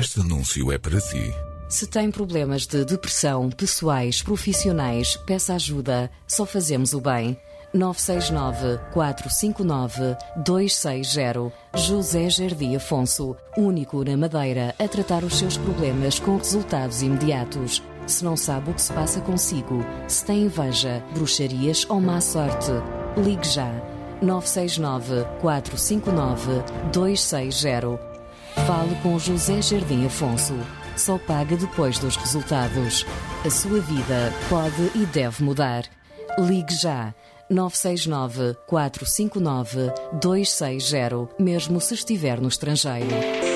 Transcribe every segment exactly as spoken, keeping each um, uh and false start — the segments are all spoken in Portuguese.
Este anúncio é para si. Se tem problemas de depressão, pessoais, profissionais, peça ajuda. Só fazemos o bem. nove seis nove, quatro cinco nove, dois seis zero. José Jardim Afonso, único na Madeira a tratar os seus problemas com resultados imediatos. Se não sabe o que se passa consigo, se tem inveja, bruxarias ou má sorte, ligue já. nove seis nove, quatro cinco nove, dois seis zero. Fale com José Jardim Afonso. Só paga depois dos resultados. A sua vida pode e deve mudar. Ligue já. nove seis nove, quatro cinco nove, dois seis zero, mesmo se estiver no estrangeiro.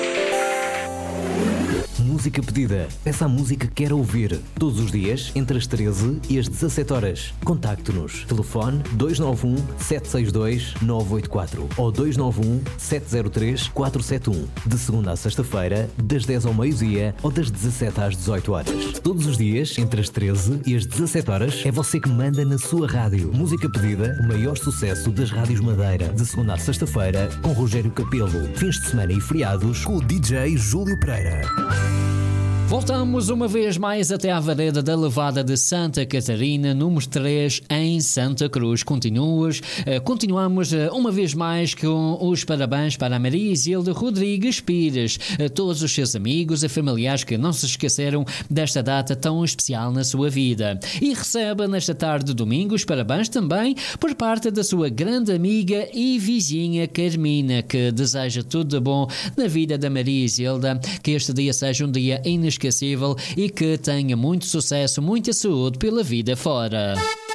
Música pedida. Peça a música que quer ouvir. Todos os dias, entre as treze e as dezassete horas. Contacte-nos. Telefone dois nove um, sete seis dois, nove oito quatro ou dois nove um, sete zero três, quatro sete um. De segunda a sexta-feira, das dez ao meio-dia ou das dezassete às dezoito horas. Todos os dias, entre as treze e as dezassete horas, é você que manda na sua rádio. Música pedida, o maior sucesso das rádios Madeira. De segunda à sexta-feira, com Rogério Capelo. Fins de semana e feriados, com o D J Júlio Pereira. Voltamos uma vez mais até à vareda da Levada de Santa Catarina, número três, em Santa Cruz. Continuas, uh, continuamos uh, uma vez mais com os parabéns para a Maria Isilda Rodrigues Pires, uh, todos os seus amigos e familiares que não se esqueceram desta data tão especial na sua vida. E recebe nesta tarde de domingo os parabéns também por parte da sua grande amiga e vizinha Carmina, que deseja tudo de bom na vida da Maria Isilda, que este dia seja um dia inesquecível e que tenha muito sucesso, muita saúde pela vida fora.